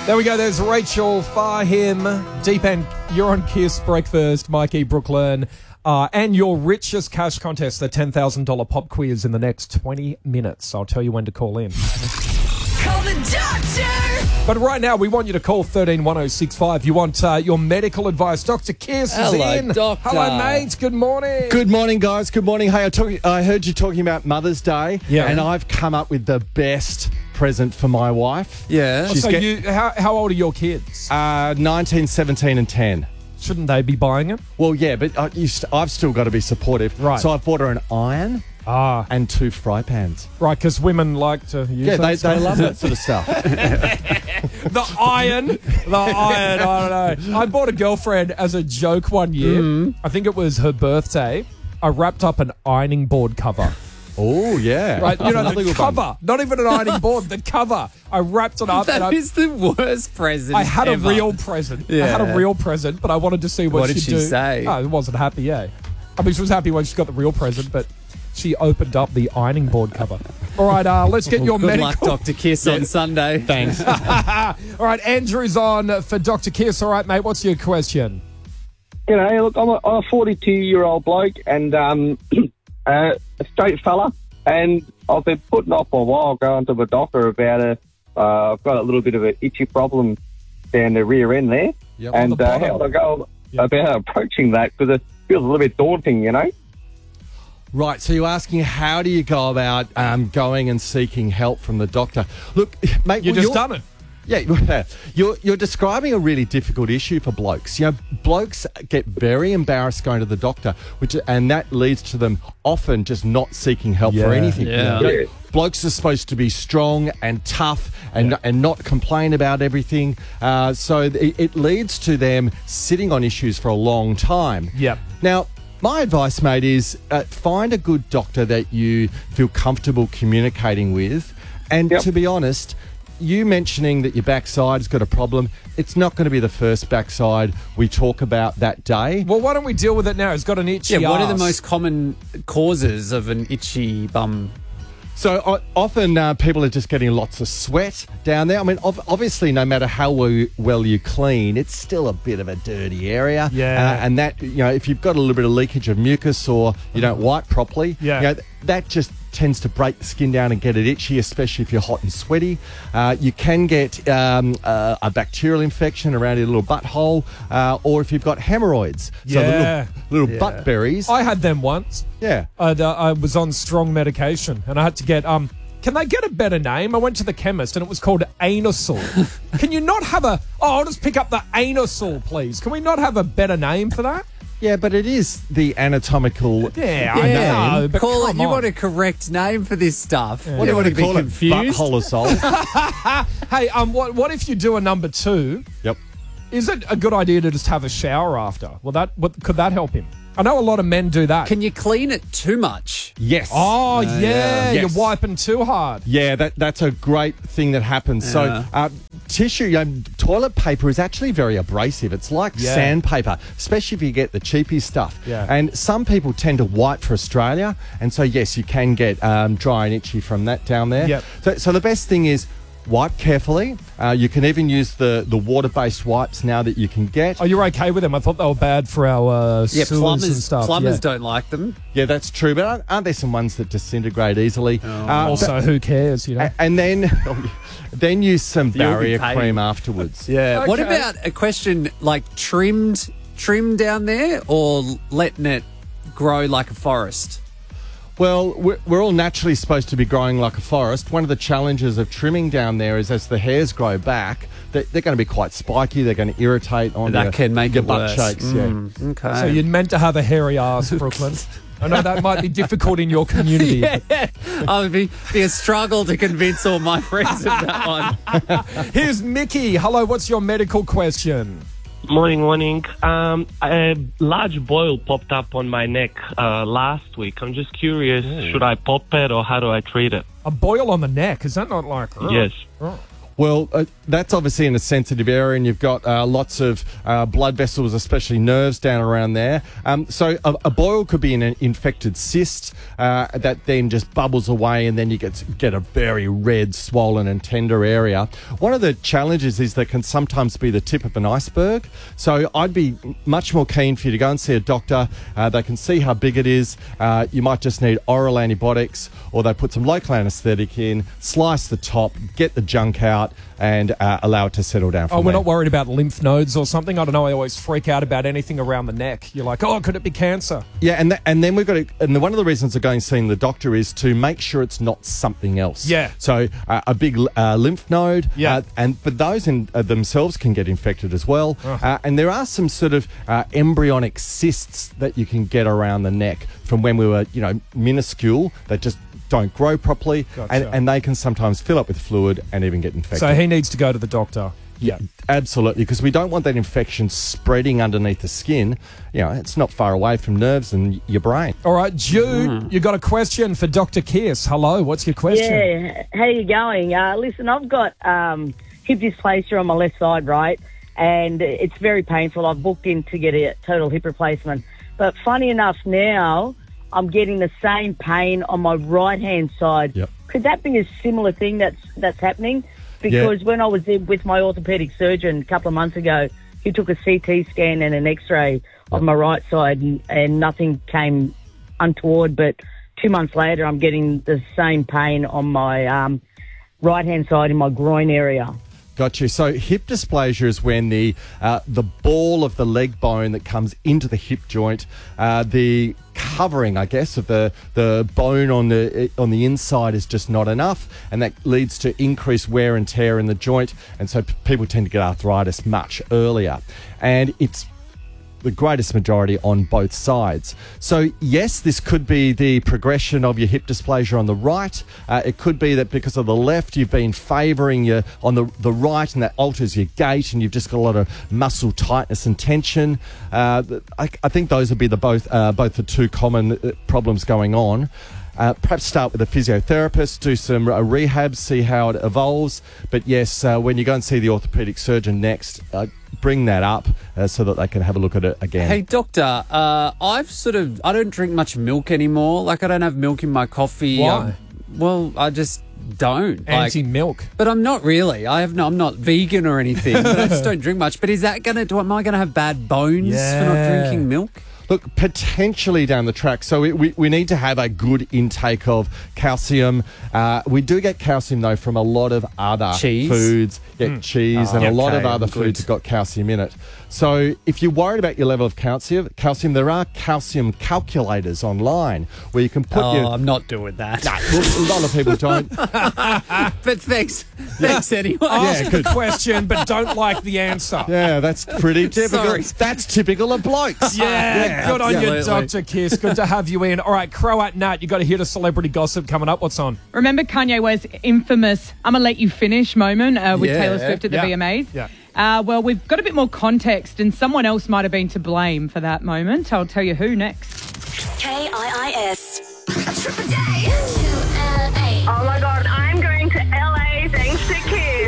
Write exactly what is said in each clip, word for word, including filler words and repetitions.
There we go. There's Rachel Fahim, Deep End. You're on Kiss Breakfast, Mikey, Brooklyn. Uh, and your richest cash contest, the ten thousand dollars pop quiz in the next twenty minutes. I'll tell you when to call in. Call the doctor! But right now, we want you to call one three one oh six five. You want uh, your medical advice. Doctor Kiss Hello, is in. doctor. Hello, mate. Good morning. Good morning, guys. Good morning. Hey, I, talk, I heard you talking about Mother's Day, Yeah. and I've come up with the best present for my wife. Yeah. She's So get- you, how, how old are your kids? Uh, nineteen, seventeen and ten. Shouldn't they be buying it? Well, yeah, but uh, you st- I've still got to be supportive. Right. So I've bought her an iron Ah, and two fry pans. right, because women like to use Yeah, that they, stuff. they love that sort of stuff. The iron. The iron. I don't know. I bought a girlfriend as a joke one year. Mm. I think it was her birthday. I wrapped up an ironing board cover. Oh, yeah. Right, you know, Another the good one. cover. Not even an ironing board, the cover. I wrapped it up. and I, That is the worst present I had ever. a real present. I had a Yeah. real present, but I wanted to see what, What did she'd she do. say? Oh, I wasn't happy, yeah. I mean, she was happy when she got the real present, but she opened up the ironing board cover. All right, uh, let's get your Good medical... luck, Doctor Kiss, on Sunday. Thanks. All right, Andrew's on for Doctor Kiss. All right, mate, what's your question? You know, look, I'm a, I'm a forty-two-year-old bloke and um, uh, a straight fella, and I've been putting off for a while going to the doctor about a. Uh, I've got a little bit of an itchy problem down the rear end there, Yep. and On the uh, bottom. how do I go Yep. about approaching that? Because it feels a little bit daunting, you know. Right, so you're asking how do you go about um, going and seeking help from the doctor? Look, mate, You well, just you're- done it. Yeah, you're you're describing a really difficult issue for blokes. You know, blokes get very embarrassed going to the doctor, which and that leads to them often just not seeking help Yeah, for anything. yeah. You know, Yeah. blokes are supposed to be strong and tough and and not complain about everything. Uh, so it, it leads to them sitting on issues for a long time. Yep. Now, my advice, mate, is uh, find a good doctor that you feel comfortable communicating with. And Yep. to be honest, you mentioning that your backside's got a problem, it's not going to be the first backside we talk about that day. Well, why don't we deal with it now? It's got an itchy Yeah, what are the arse. most common causes of an itchy bum? So o- often uh, people are just getting lots of sweat down there. I mean, ov- obviously, no matter how well, well you clean, it's still a bit of a dirty area. Yeah. Uh, and that, you know, if you've got a little bit of leakage of mucus or you don't wipe properly, Yeah. you know, th- that just tends to break the skin down and get it itchy, especially if you're hot and sweaty. Uh, you can get um, uh, a bacterial infection around your little butthole, uh, or if you've got hemorrhoids. So Yeah. the little, little Yeah. butt berries. I had them once. yeah. I'd, uh, I was on strong medication, and I had to get... um. Can they get a better name? I went to the chemist, and it was called Anusol. Can you not have a... Oh, I'll just pick up the Anusol, please. Can we not have a better name for that? Yeah, but it is the anatomical. Yeah, I Yeah, know, but call it. come You on. want a correct name for this stuff? What do you What want to do you be call it? confused? Buttholosol. Hey, um, what what if you do a number two? Yep. Is it a good idea to just have a shower after? Well, that what, could that help him? I know a lot of men do that. Can you clean it too much? Yes. oh yeah, yeah. you're Yes. wiping too hard. Yeah, that that's a great thing that happens. Yeah. So, uh, tissue, you know, toilet paper is actually very abrasive. It's like Yeah. sandpaper, especially if you get the cheapy stuff. Yeah. And some people tend to wipe for Australia, and so yes, you can get um, dry and itchy from that down there. Yep. So, so the best thing is wipe carefully. Uh, you can even use the the water-based wipes now that you can get. Oh, you're okay with them? I thought they were bad for our uh, Yeah, sewers and plumbers. stuff. Plumbers yeah. don't like them. Yeah, that's true. But aren't, aren't there some ones that disintegrate easily? Uh, Also, who cares? You know. A- And then, then use some You'll be barrier paying. cream afterwards. Yeah. What Okay. about a question like trimmed, trimmed down there, or letting it grow like a forest? Well, we're, we're all naturally supposed to be growing like a forest. One of the challenges of trimming down there is as the hairs grow back, they're, they're going to be quite spiky. They're going to irritate on That your, can make your it butt worse. shakes. Mm, okay. So you're meant to have a hairy ass, Brooklyn. I know that might be difficult in your community. yeah, I would be, be a struggle to convince all my friends of that one. Here's Mickey. Hello, what's your medical question? Morning, morning. Um, a large boil popped up on my neck uh, last week. I'm just curious, should I pop it or how do I treat it? A boil on the neck. Is that not like... Yes. Oh. Well, uh, that's obviously in a sensitive area, and you've got uh, lots of uh, blood vessels, especially nerves down around there. Um, so a, a boil could be an infected cyst uh, that then just bubbles away, and then you get get a very red, swollen and tender area. One of the challenges is that can sometimes be the tip of an iceberg. So I'd be much more keen for you to go and see a doctor. Uh, they can see how big it is. Uh, you might just need oral antibiotics, or they put some local anaesthetic in, slice the top, get the junk out, and uh, allow it to settle down from Oh, we're there. not worried about lymph nodes or something? I don't know. I always freak out about anything around the neck. You're like, oh, could it be cancer? Yeah, and th- and then we've got to, and the, one of the reasons of going seeing the doctor is to make sure it's not something else. Yeah. So uh, a big uh, lymph node. Yeah. Uh, and but those in uh, themselves can get infected as well. Uh, and there are some sort of uh, embryonic cysts that you can get around the neck from when we were, you know, minuscule. That just don't grow properly, Gotcha. and, and they can sometimes fill up with fluid and even get infected. So he needs to go to the doctor. Yeah, absolutely, because we don't want that infection spreading underneath the skin. You know, it's not far away from nerves and your brain. All right, Jude, you got a question for Doctor Kiss. Hello, what's your question? Yeah, how you going? Uh, listen, I've got um, hip dysplasia on my left side, right? And it's very painful. I've booked in to get a total hip replacement. But funny enough, now I'm getting the same pain on my right-hand side. Yep. Could that be a similar thing that's that's happening? Because Yeah. when I was in with my orthopaedic surgeon a couple of months ago, he took a C T scan and an X-ray of my right side, and, and nothing came untoward. But two months later, I'm getting the same pain on my um, right-hand side in my groin area. Got you. So hip dysplasia is when the uh, the ball of the leg bone that comes into the hip joint, uh, the covering, I guess, of the, the bone on the on the inside is just not enough, and that leads to increased wear and tear in the joint, and so p- people tend to get arthritis much earlier, and it's the greatest majority on both sides. So yes, this could be the progression of your hip dysplasia on the right. Uh, it could be that because of the left, you've been favouring your on the, the right, and that alters your gait, and you've just got a lot of muscle tightness and tension. Uh, I, I think those would be the both uh, both the two common uh, problems going on. Uh, perhaps start with a physiotherapist, do some uh, rehab, see how it evolves. But yes, uh, when you go and see the orthopaedic surgeon next, uh, bring that up uh, so that they can have a look at it again. Hey, doctor, uh, I've sort of, I don't drink much milk anymore. Like, I don't have milk in my coffee. Why? Um, well, I just don't. Like, Anti-milk. but I'm not really. I have no, I'm not vegan or anything, but I just don't drink much. But is that going to, do? am I going to have bad bones for not Yeah. drinking milk? Look, potentially down the track. So we, we, we need to have a good intake of calcium. Uh, we do get calcium, though, from a lot of other Cheese? foods. Yeah, cheese and a lot of okay, other good. foods have got calcium in it. So if you're worried about your level of calcium, calcium, there are calcium calculators online where you can put Oh, your... I'm not doing that. Nah, well, a lot of people don't. But thanks. Thanks anyway. Ask good. the question, but don't like the answer. Yeah, that's pretty typical. Sorry. That's typical of blokes. Yeah, good on you, absolutely. Doctor Kiss. Good to have you in. All right, Croat Nat, you got to hear the celebrity gossip coming up. What's on? Remember Kanye West's infamous "I'm gonna let you finish" moment uh, with Yeah. Taylor Swift at the Yeah. V M As? Yeah. Uh, well, we've got a bit more context, and someone else might have been to blame for that moment. I'll tell you who next. K I I S. Triple J. L A. Oh my god, I'm going to L A thanks to Kiss.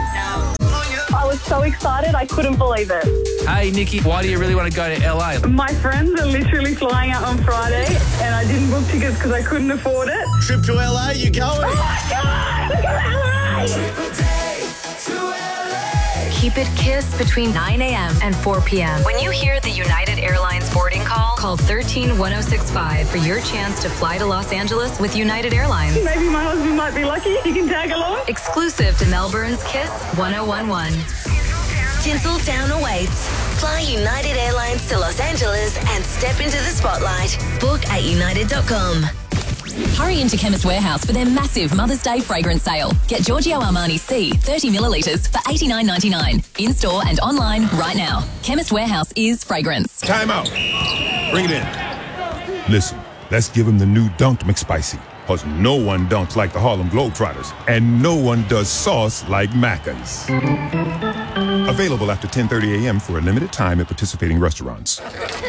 I was so excited, I couldn't believe it. Hey, Nikki, why do you really want to go to L A? My friends are literally flying out on Friday, and I didn't book tickets because I couldn't afford it. Trip to L A, you going? Oh my god, look at L A! Keep it Kiss between nine a.m. and four p.m. When you hear the United Airlines boarding call, call one three one oh six five for your chance to fly to Los Angeles with United Airlines. Maybe my husband might be lucky, he can tag along. Exclusive to Melbourne's Kiss one oh one one. Tinseltown awaits. Fly United Airlines to Los Angeles and step into the spotlight. Book at united dot com. Hurry into Chemist Warehouse for their massive Mother's Day fragrance sale. Get Giorgio Armani C thirty millilitres for eighty-nine ninety-nine. In-store and online right now. Chemist Warehouse is fragrance. Time out. Bring it in. Listen, let's give him the new Dunked McSpicy. Because no one dunks like the Harlem Globetrotters. And no one does sauce like Macca's. Available after ten thirty a.m. for a limited time at participating restaurants.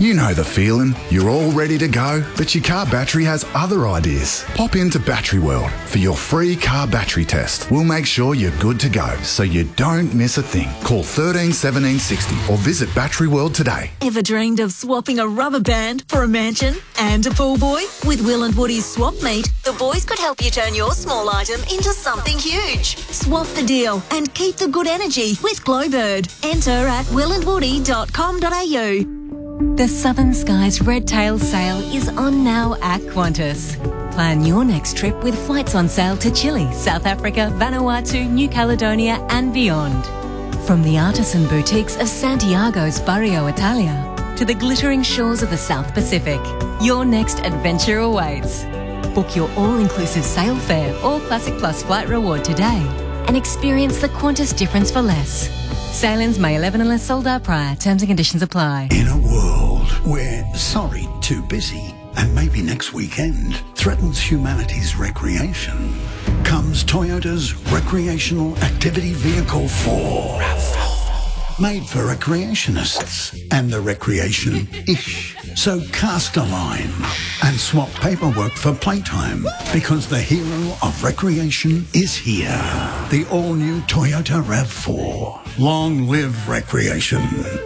You know the feeling. You're all ready to go, but your car battery has other ideas. Pop into Battery World for your free car battery test. We'll make sure you're good to go so you don't miss a thing. Call thirteen seventeen sixty or visit Battery World today. Ever dreamed of swapping a rubber band for a mansion and a pool boy? With Will and Woody's Swap Meet, the boys could help you turn your small item into something huge. Swap the deal and keep the good energy with Glowbird. Enter at will and woody dot com dot a u. The Southern Skies Red Tail sale is on now at Qantas. Plan your next trip with flights on sale to Chile, South Africa, Vanuatu, New Caledonia and beyond. From the artisan boutiques of Santiago's Barrio Italia to the glittering shores of the South Pacific, your next adventure awaits. Book your all-inclusive sail fare or Classic Plus flight reward today and experience the Qantas difference for less. Sailings May eleventh unless sold out prior. Terms and conditions apply. In a world where sorry, too busy, and maybe next weekend threatens humanity's recreation, comes Toyota's Recreational Activity Vehicle four. Made for recreationists and the recreation-ish. So cast a line and swap paperwork for playtime because the hero of recreation is here. The all-new Toyota RAV four. Long live recreation.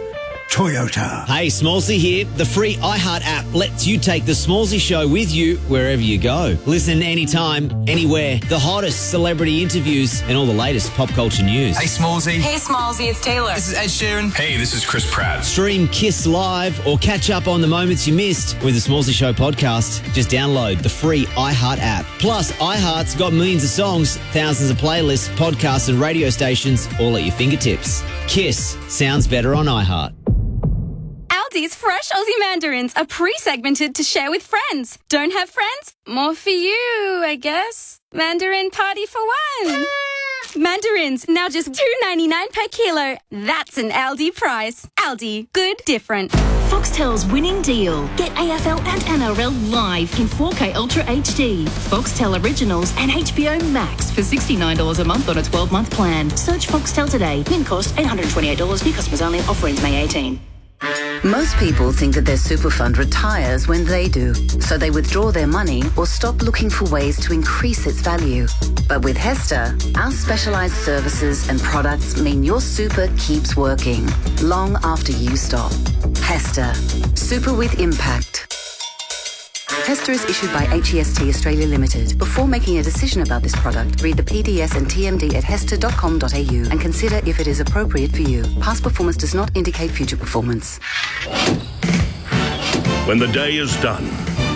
Toyota. Hey, Smallsy here. The free iHeart app lets you take the Smallsy show with you wherever you go. Listen anytime, anywhere. The hottest celebrity interviews and all the latest pop culture news. Hey, Smallsy. Hey, Smallsy, it's Taylor. This is Ed Sheeran. Hey, this is Chris Pratt. Stream Kiss Live or catch up on the moments you missed with the Smallsy Show podcast. Just download the free iHeart app. Plus, iHeart's got millions of songs, thousands of playlists, podcasts and radio stations all at your fingertips. Kiss sounds better on iHeart. Aldi's fresh Aussie mandarins are pre-segmented to share with friends. Don't have friends? More for you, I guess. Mandarin party for one. Mandarins, now just two ninety-nine per kilo. That's an Aldi price. Aldi, good, different. Foxtel's winning deal. Get A F L and N R L live in four K Ultra H D. Foxtel Originals and H B O Max for sixty-nine dollars a month on a twelve-month plan. Search Foxtel today. Min cost eight hundred twenty-eight dollars. New customers only. Offer ends May eighteenth. Most people think that their super fund retires when they do, so they withdraw their money or stop looking for ways to increase its value. But with Hester, our specialised services and products mean your super keeps working long after you stop. Hester, super with impact. Hester is issued by H E S T Australia Limited. Before making a decision about this product, read the P D S and T M D at hester dot com dot a u and consider if it is appropriate for you. Past performance does not indicate future performance. When the day is done,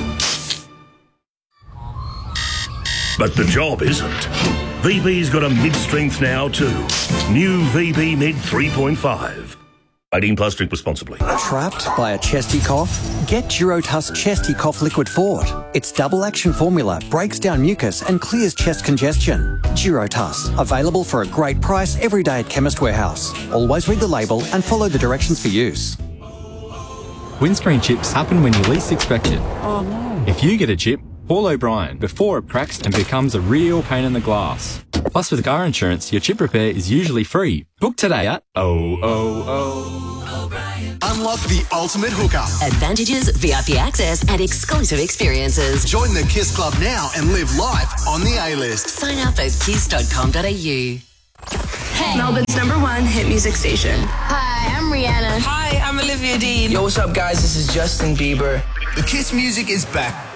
but the job isn't, V B's got a mid-strength now too. New V B Mid three point five. eighteen plus, drink responsibly. Trapped by a chesty cough? Get Durotuss Chesty Cough Liquid Fort. Its double action formula breaks down mucus and clears chest congestion. Durotuss, available for a great price every day at Chemist Warehouse. Always read the label and follow the directions for use. Windscreen chips happen when you least expect it. Oh no. If you get a chip, call O'Brien before it cracks and becomes a real pain in the glass. Plus, with car insurance, your chip repair is usually free. Book today at oh oh oh. Unlock the ultimate hookup. Advantages, V I P access, and exclusive experiences. Join the KISS Club now and live life on the A-list. Sign up at kiss dot com dot a u. Hey. Melbourne's number one hit music station. Hi, I'm Rihanna. Hi, I'm Olivia Dean. Yo, what's up, guys? This is Justin Bieber. The KISS music is back.